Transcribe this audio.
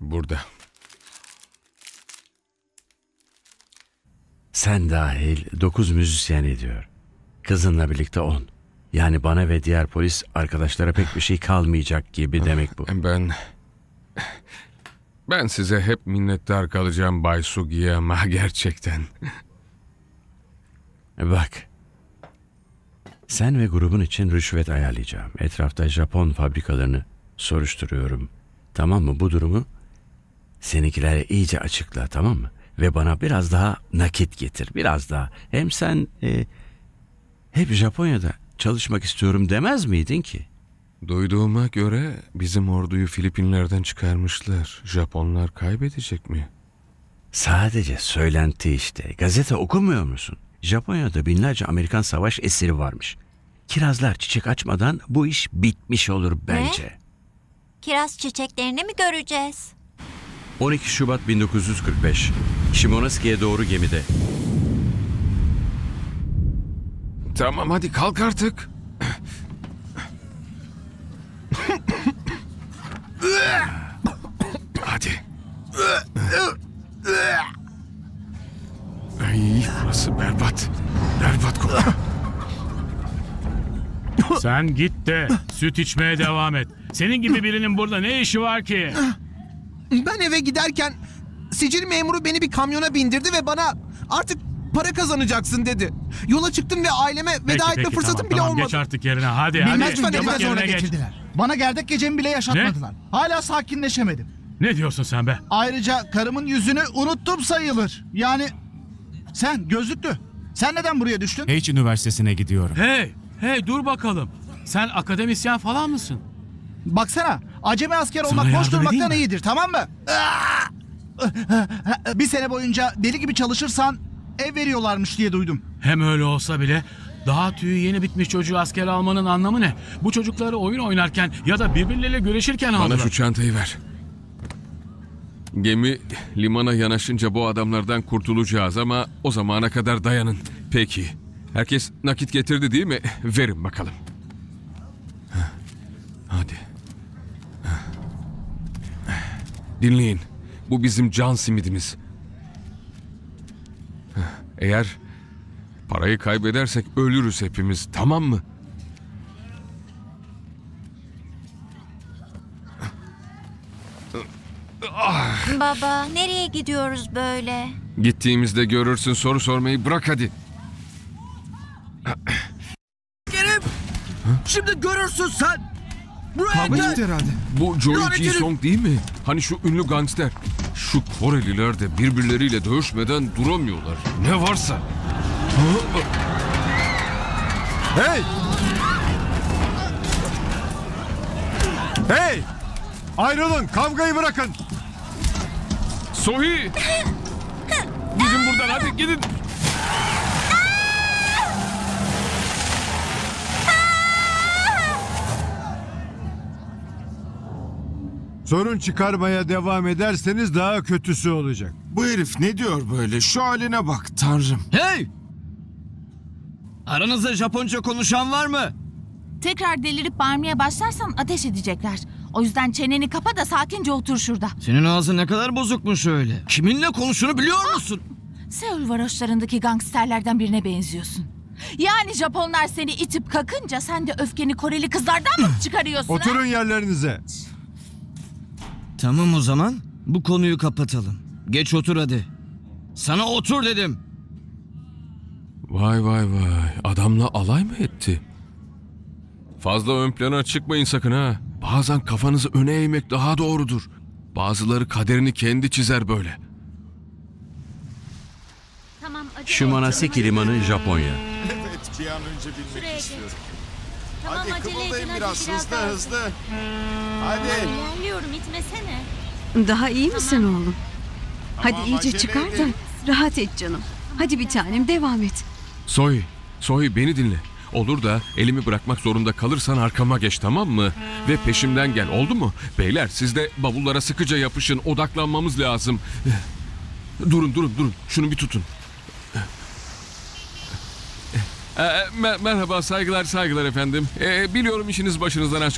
Burada. Sen dahil 9 müzisyen ediyor. Kızınla birlikte 10. Yani bana ve diğer polis arkadaşlara pek bir şey kalmayacak gibi demek bu. Ben size hep minnettar kalacağım Bay Sugiyama gerçekten. Bak. Sen ve grubun için rüşvet ayarlayacağım. Etrafta Japon fabrikalarını soruşturuyorum. Tamam mı? Bu durumu seninkilere iyice açıkla, tamam mı? Ve bana biraz daha nakit getir. Biraz daha. Hem sen hep Japonya'da çalışmak istiyorum demez miydin ki? Duyduğuma göre bizim orduyu Filipinler'den çıkarmışlar. Japonlar kaybedecek mi? Sadece söylenti işte. Gazete okumuyor musun? Japonya'da binlerce Amerikan savaş esiri varmış. Kirazlar çiçek açmadan bu iş bitmiş olur bence. Kiraz çiçeklerini mi göreceğiz? 12 Şubat 1945. Shimonoshi'ye doğru gemide. Tamam hadi kalk artık. Hadi. Ay, burası berbat. Berbat kokuyor. Sen git de süt içmeye devam et. Senin gibi birinin burada ne işi var ki? Ben eve giderken sicil memuru beni bir kamyona bindirdi ve bana artık para kazanacaksın dedi. Yola çıktım ve aileme veda etme fırsatım bile tamam, olmadı. geç artık yerine hadi. Bilmez hadi. mi? Çabuk Beni de yerine Sonra geç. getirdiler. Bana gerdek gecemi bile yaşatmadılar. Hala sakinleşemedim. Ne diyorsun sen be? Ayrıca karımın yüzünü unuttum sayılır. Yani sen gözlüklü. Sen neden buraya düştün? H Üniversitesi'ne gidiyorum. Hey dur bakalım. Sen akademisyen falan mısın? Baksana, acemi asker Sana olmak boş yardım edeyim durmaktan mi? iyidir, tamam mı? Bir sene boyunca deli gibi çalışırsan ev veriyorlarmış diye duydum. Hem öyle olsa bile daha tüyü yeni bitmiş çocuğu asker almanın anlamı ne? Bu çocukları oyun oynarken ya da birbirleriyle güreşirken Bana aldılar. şu çantayı ver. Gemi limana yanaşınca bu adamlardan kurtulacağız ama o zamana kadar dayanın. Peki. Herkes nakit getirdi değil mi? Verin bakalım. Hadi. Dinleyin. Bu bizim can simidimiz. Eğer parayı kaybedersek ölürüz hepimiz. Tamam mı? Baba, nereye gidiyoruz böyle? Gittiğimizde görürsün, soru sormayı bırak hadi. Şimdi görürsün sen. Buraya Kavga gel. çıktı herhalde. Bu Joey Lanet herif. Ji-sung değil mi? Hani şu ünlü gangster. Şu Koreliler de birbirleriyle dövüşmeden duramıyorlar. Ne varsa. Hey! Hey! Ayrılın, kavgayı bırakın. Sohi! Gidin buradan hadi gidin. Sorun çıkarmaya devam ederseniz daha kötüsü olacak. Bu herif ne diyor böyle? Şu haline bak tanrım. Hey! Aranızda Japonca konuşan var mı? Tekrar delirip bağırmaya başlarsan ateş edecekler. O yüzden çeneni kapa da sakince otur şurada. Senin ağzın ne kadar bozukmuş öyle. Kiminle konuştuğunu biliyor musun? Seul varoşlarındaki gangsterlerden birine benziyorsun. Yani Japonlar seni itip kakınca sen de öfkeni Koreli kızlardan mı çıkarıyorsun? Oturun yerlerinize. Tamam o zaman. Bu konuyu kapatalım. Geç otur hadi. Sana otur dedim. Vay vay vay. Adamla alay mı etti? Fazla ön plana çıkmayın sakın ha. Bazen kafanızı öne eğmek daha doğrudur. Bazıları kaderini kendi çizer böyle. Tamam, acele Shimonoseki Limanı, Japonya. Evet bir an önce Şuraya bilmek geç. istiyorum. Tamam, Hadi acele kımıldayın edin, biraz hadi hızlı daha. hızlı. Hadi. İlerliyorum, itmesene. Daha iyi misin oğlum? Hadi Tamam, iyice acele çıkar da edin. rahat et canım. Hadi bir tanem devam et. Sohi beni dinle. Olur da elimi bırakmak zorunda kalırsan arkama geç, tamam mı? Ve peşimden gel, oldu mu? Beyler siz de bavullara sıkıca yapışın, odaklanmamız lazım. Durun. Şunu bir tutun. Merhaba, saygılar efendim. Biliyorum işiniz başınızdan aşkın.